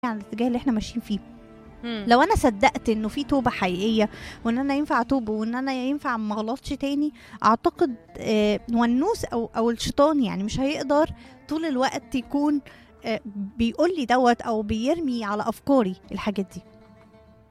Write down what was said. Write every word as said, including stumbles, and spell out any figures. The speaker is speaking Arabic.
على الاتجاه اللي احنا ماشيين فيه. مم. لو انا صدقت انه في توبه حقيقيه وان انا ينفع اتوب وان انا ينفع ما اغلطش تاني، اعتقد آه، والنوس او او الشيطان يعني مش هيقدر طول الوقت يكون آه، بيقول لي دوت او بيرمي على افكاري الحاجات دي.